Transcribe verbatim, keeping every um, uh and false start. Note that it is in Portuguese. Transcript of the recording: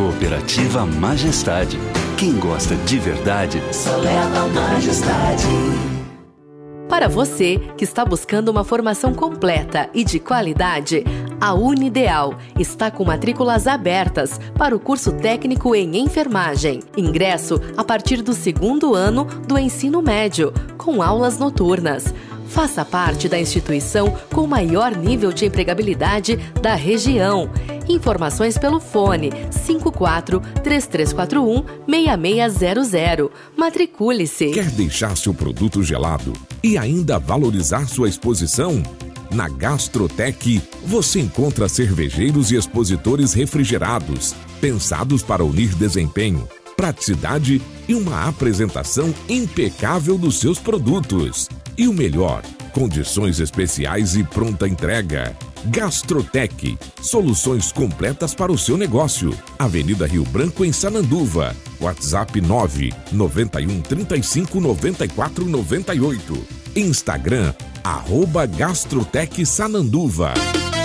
Cooperativa Majestade. Quem gosta de verdade, só leva Majestade. Para você que está buscando uma formação completa e de qualidade, a Unideal está com matrículas abertas para o curso técnico em enfermagem. Ingresso a partir do segundo ano do ensino médio, com aulas noturnas. Faça parte da instituição com maior nível de empregabilidade da região. Informações pelo fone cinco quatro, três três quatro um, seis seis zero zero. Matricule-se. Quer deixar seu produto gelado e ainda valorizar sua exposição? Na Gastrotec, você encontra cervejeiros e expositores refrigerados, pensados para unir desempenho, praticidade e uma apresentação impecável dos seus produtos. E o melhor, condições especiais e pronta entrega. Gastrotec, soluções completas para o seu negócio. Avenida Rio Branco, em Sananduva. WhatsApp nove nove um, três cinco, nove quatro nove oito. Instagram, arroba Gastrotec Sananduva.